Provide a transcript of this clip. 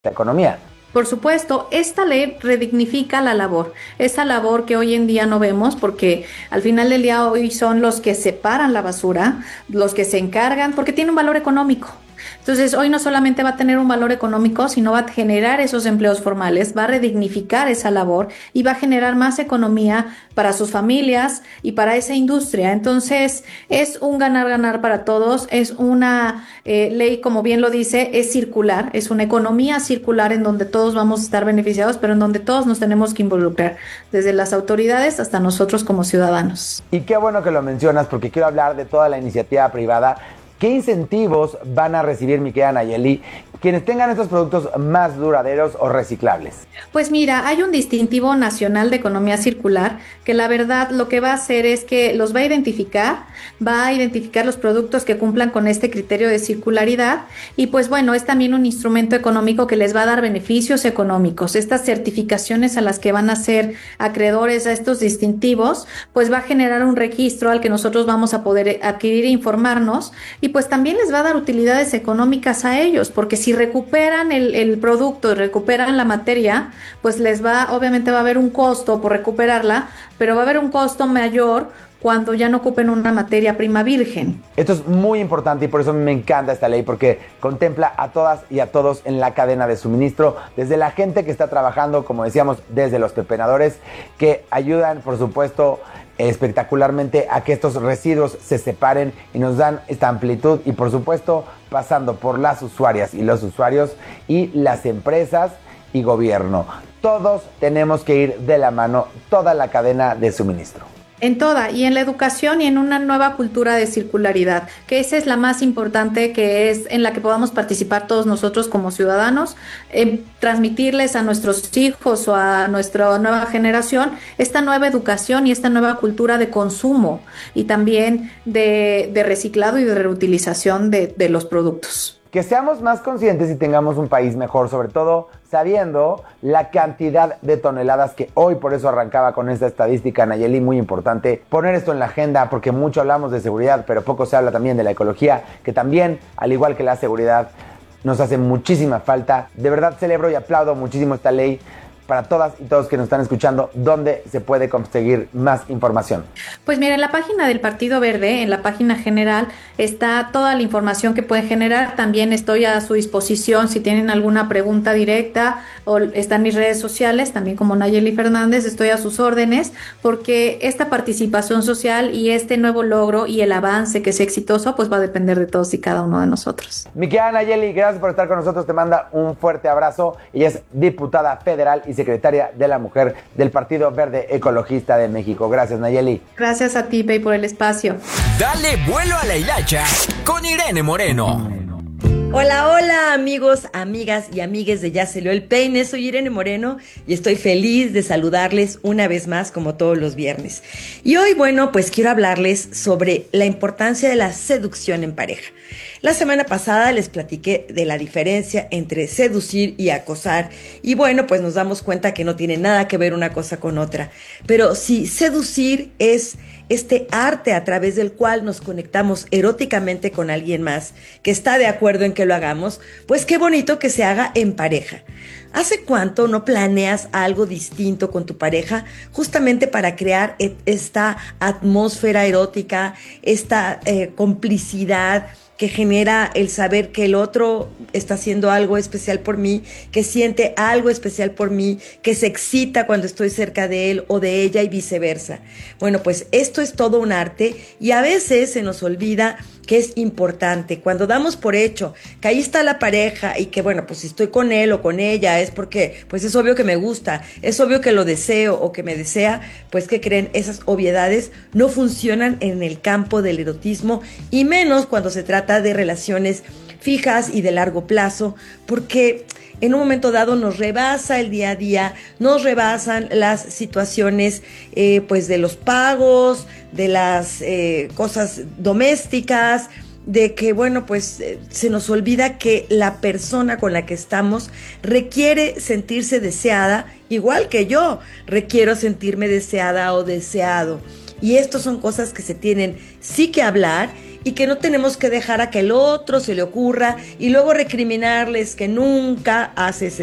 la economía. Por supuesto, esta ley redignifica la labor, esa labor que hoy en día no vemos porque al final del día hoy son los que separan la basura, los que se encargan, porque tiene un valor económico. Entonces, hoy no solamente va a tener un valor económico, sino va a generar esos empleos formales, va a redignificar esa labor y va a generar más economía para sus familias y para esa industria. Entonces, es un ganar-ganar para todos, es una ley, como bien lo dice, es circular, es una economía circular en donde todos vamos a estar beneficiados, pero en donde todos nos tenemos que involucrar, desde las autoridades hasta nosotros como ciudadanos. Y qué bueno que lo mencionas porque quiero hablar de toda la iniciativa privada. ¿Qué incentivos van a recibir, mi querida Nayeli, quienes tengan estos productos más duraderos o reciclables? Pues mira, hay un distintivo nacional de economía circular que la verdad lo que va a hacer es que los va a identificar los productos que cumplan con este criterio de circularidad y pues bueno, es también un instrumento económico que les va a dar beneficios económicos. Estas certificaciones a las que van a ser acreedores a estos distintivos, pues va a generar un registro al que nosotros vamos a poder adquirir e informarnos y pues también les va a dar utilidades económicas a ellos, porque si recuperan el producto y recuperan la materia, pues obviamente va a haber un costo por recuperarla, pero va a haber un costo mayor cuando ya no ocupen una materia prima virgen. Esto es muy importante y por eso me encanta esta ley, porque contempla a todas y a todos en la cadena de suministro, desde la gente que está trabajando, como decíamos, desde los pepenadores, que ayudan, por supuesto, espectacularmente a que estos residuos se separen y nos dan esta amplitud y, por supuesto, pasando por las usuarias y los usuarios y las empresas y gobierno. Todos tenemos que ir de la mano, toda la cadena de suministro. En toda, y en la educación y en una nueva cultura de circularidad, que esa es la más importante, que es en la que podamos participar todos nosotros como ciudadanos, transmitirles a nuestros hijos o a nuestra nueva generación esta nueva educación y esta nueva cultura de consumo y también de reciclado y de reutilización de los productos. Que seamos más conscientes y tengamos un país mejor, sobre todo sabiendo la cantidad de toneladas que hoy, por eso arrancaba con esta estadística, Nayeli, muy importante, poner esto en la agenda, porque mucho hablamos de seguridad, pero poco se habla también de la ecología, que también, al igual que la seguridad, nos hace muchísima falta. De verdad celebro y aplaudo muchísimo esta ley. Para todas y todos que nos están escuchando, ¿dónde se puede conseguir más información? Pues mira, en la página del Partido Verde, en la página general, está toda la información que pueden generar. También estoy a su disposición si tienen alguna pregunta directa o están mis redes sociales, también como Nayeli Fernández, estoy a sus órdenes, porque esta participación social y este nuevo logro y el avance que sea exitoso, pues va a depender de todos y cada uno de nosotros. Mi querida Nayeli, gracias por estar con nosotros, te manda un fuerte abrazo. Ella es diputada federal y secretaria de la Mujer del Partido Verde Ecologista de México. Gracias, Nayeli. Gracias a ti, Pei, por el espacio. Dale vuelo a la hilacha con Irene Moreno. Hola, hola amigos, amigas y amigues de Ya Se Leó el Peine. Soy Irene Moreno y estoy feliz de saludarles una vez más como todos los viernes. Y hoy, bueno, pues quiero hablarles sobre la importancia de la seducción en pareja. La semana pasada les platiqué de la diferencia entre seducir y acosar y bueno, pues nos damos cuenta que no tiene nada que ver una cosa con otra. Pero si seducir es este arte a través del cual nos conectamos eróticamente con alguien más que está de acuerdo en que lo hagamos, pues qué bonito que se haga en pareja. ¿Hace cuánto no planeas algo distinto con tu pareja justamente para crear esta atmósfera erótica, esta complicidad que genera el saber que el otro está haciendo algo especial por mí, que siente algo especial por mí, que se excita cuando estoy cerca de él o de ella y viceversa? Bueno, pues esto es todo un arte y a veces se nos olvida que es importante. Cuando damos por hecho que ahí está la pareja y que bueno, pues si estoy con él o con ella es porque pues es obvio que me gusta, es obvio que lo deseo o que me desea, pues ¿qué creen? Esas obviedades no funcionan en el campo del erotismo y menos cuando se trata de relaciones fijas y de largo plazo, porque en un momento dado nos rebasa el día a día, nos rebasan las situaciones pues de los pagos, de las cosas domésticas, de que bueno pues se nos olvida que la persona con la que estamos requiere sentirse deseada, igual que yo requiero sentirme deseada o deseado. Y estas son cosas que se tienen sí que hablar y que no tenemos que dejar a que el otro se le ocurra y luego recriminarles que nunca hace ese